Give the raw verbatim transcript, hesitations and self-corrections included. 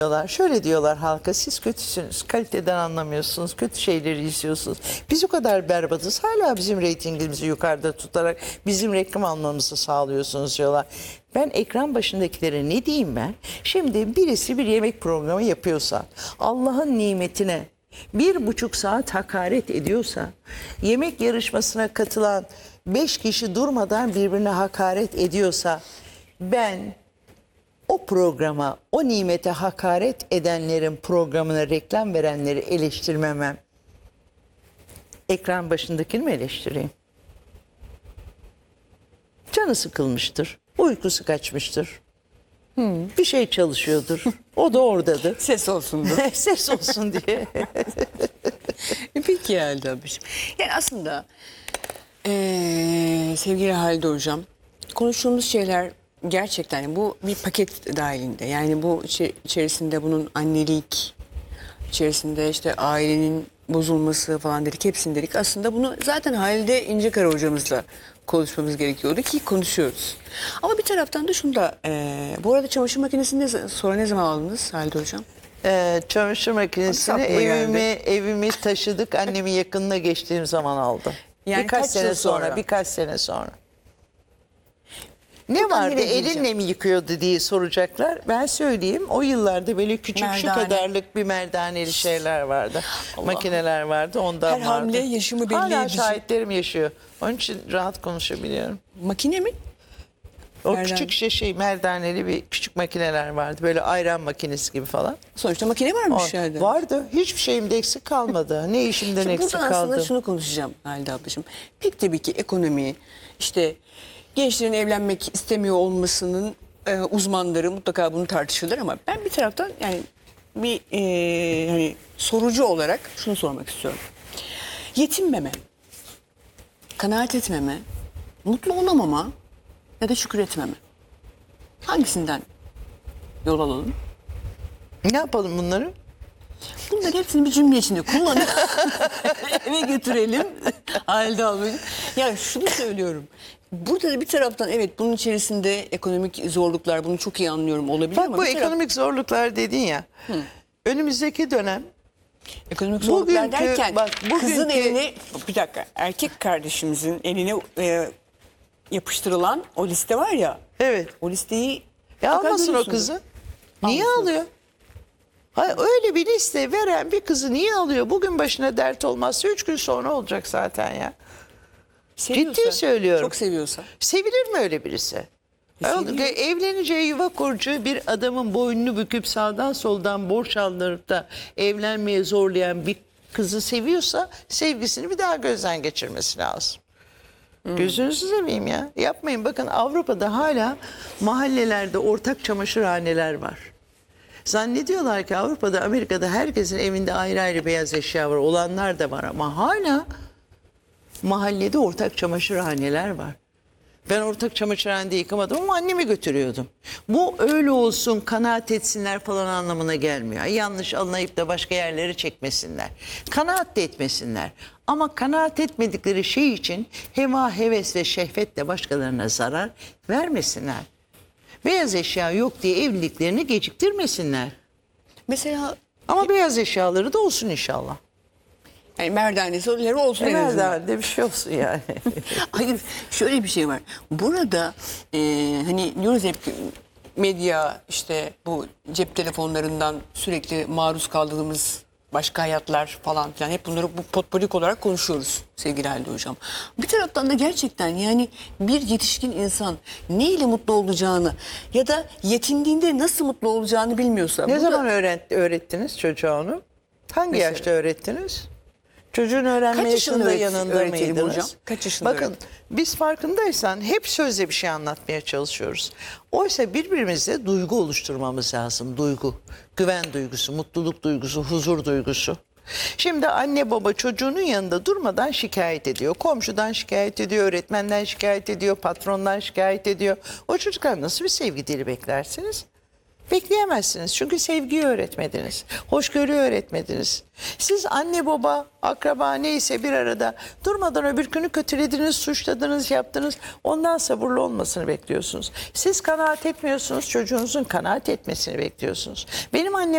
diyorlar. Şöyle diyorlar halka, siz kötüsünüz, kaliteden anlamıyorsunuz, kötü şeyleri izliyorsunuz. Biz o kadar berbatız, hala bizim reytingimizi yukarıda tutarak bizim reklam almamızı sağlıyorsunuz diyorlar. Ben ekran başındakilere ne diyeyim ben? Şimdi birisi bir yemek programı yapıyorsa, Allah'ın nimetine bir buçuk saat hakaret ediyorsa, yemek yarışmasına katılan beş kişi durmadan birbirine hakaret ediyorsa, ben o programa, o nimete hakaret edenlerin programına reklam verenleri eleştirmemem. Ekran başındakini mi eleştireyim? Canı sıkılmıştır, uykusu kaçmıştır. Hmm, bir şey çalışıyordur. O da oradadır. Ses olsun da. Ses olsun diye. Peki Halide abiciğim. Yani aslında ee, sevgili Halide hocam, konuştuğumuz şeyler gerçekten bu bir paket dahilinde. Yani bu içi- içerisinde bunun annelik, içerisinde işte ailenin bozulması falan dedik, hepsini dedik. Aslında bunu zaten Halide İncekara hocamızla konuşmamız gerekiyordu ki konuşuyoruz. Ama bir taraftan da şunu da, ee, bu arada çamaşır makinesini ne, sonra ne zaman aldınız Halide hocam? Ee, çamaşır makinesini Aklıma geldi. evimi, evimi taşıdık. Annemin yakınına geçtiğim zaman aldım. Yani birkaç kaç sene yıl sonra, sonra? birkaç sene sonra. Ne Buradan vardı, nereye gideceğim? elinle mi yıkıyordu diye soracaklar. Ben söyleyeyim, o yıllarda böyle küçük şu Merdane. kadarlık bir merdaneli şeyler vardı. Makineler vardı, ondan Her vardı. hamle yaşımı belli Hala edici. şahitlerim yaşıyor. Onun için rahat konuşabiliyorum. Makine mi? O Merdane. küçük şey, şey merdaneli bir küçük makineler vardı. Böyle ayran makinesi gibi falan. Sonuçta makine O- varmış yani. Vardı. Hiçbir şeyimde eksik kalmadı. Ne işimden Şimdi eksik burada aslında kaldı. şunu konuşacağım Halide ablacığım. Pek tabii ki ekonomi, işte gençlerin evlenmek istemiyor olmasının e, uzmanları mutlaka bunu tartışırlar ama ben bir taraftan yani bir e, hani sorucu olarak şunu sormak istiyorum. Yetinmeme, kanaat etmeme, mutlu olamama ya da şükür etmeme. Hangisinden yol alalım? Ne yapalım bunları? Bunların hepsini bir cümle içinde kullanıp eve götürelim. Halde almayın. Yani şunu söylüyorum. Burada da bir taraftan evet bunun içerisinde ekonomik zorluklar, bunu çok iyi anlıyorum olabilir Bak ama bu bir taraf- ekonomik zorluklar dedin ya. Önümüzdeki dönem ekonomik zorluklar bugünkü- derken bak, kızın bugünkü- eline bir dakika erkek kardeşimizin eline e, yapıştırılan o liste var ya. evet. O listeyi Ya mutlaka almasın o görüyorsunuz. kızı. Niye Almasın. alıyor? Hayır, öyle bir liste veren bir kızı niye alıyor? Bugün başına dert olmazsa üç gün sonra olacak zaten ya. Seviyorsa, Ciddi söylüyorum. Çok seviyorsa. Sevilir mi öyle birisi? Sevilir. Evleneceği yuva kurucu bir adamın boynunu büküp sağdan soldan borç aldırıp da evlenmeye zorlayan bir kızı seviyorsa sevgisini bir daha gözden geçirmesi lazım. Gözünüzü seveyim ya. Yapmayın. Bakın Avrupa'da hala mahallelerde ortak çamaşırhaneler var. Zannediyorlar ki Avrupa'da, Amerika'da herkesin evinde ayrı ayrı beyaz eşya var. Olanlar da var ama hala mahallede ortak çamaşırhaneler var. Ben ortak çamaşırhanede yıkamadım ama annemi götürüyordum. Bu öyle olsun, kanaat etsinler falan anlamına gelmiyor. Yanlış anlayıp da başka yerlere çekmesinler. Kanaat de etmesinler. Ama kanaat etmedikleri şey için heva, heves ve şehvetle başkalarına zarar vermesinler. Beyaz eşya yok diye evliliklerini geciktirmesinler. Mesela Ama beyaz eşyaları da olsun inşallah. yani merdanesi öyle olsun en azından. Nerede bir şey olsun yani. Hayır şöyle bir şey var. Burada e, hani diyoruz hep ki medya işte bu cep telefonlarından sürekli maruz kaldığımız başka hayatlar falan filan hep bunları bu potpourri olarak konuşuyoruz sevgili Halide hocam. Bir taraftan da gerçekten yani bir yetişkin insan neyle mutlu olacağını ya da yetindiğinde nasıl mutlu olacağını bilmiyorsa. Ne bu da- zaman öğret, öğrettiniz çocuğa onu? Hangi Mesela? yaşta öğrettiniz? Çocuğun öğrenme Kaç yaşında yaşında öğret- yanında öğretelim mıydınız? hocam? Kaç yaşında Bakın öğretelim? biz farkındaysan hep sözle bir şey anlatmaya çalışıyoruz. Oysa birbirimizle duygu oluşturmamız lazım. Duygu, güven duygusu, mutluluk duygusu, huzur duygusu. Şimdi anne baba çocuğunun yanında durmadan şikayet ediyor. Komşudan şikayet ediyor, öğretmenden şikayet ediyor, patrondan şikayet ediyor. O çocuklar nasıl bir sevgi dili beklersiniz? Bekleyemezsiniz çünkü sevgiyi öğretmediniz. Hoşgörüyü öğretmediniz. Siz anne baba, akraba neyse bir arada durmadan öbürkünü kötülediniz, suçladınız, yaptınız. Ondan sabırlı olmasını bekliyorsunuz. Siz kanaat etmiyorsunuz, çocuğunuzun kanaat etmesini bekliyorsunuz. Benim annem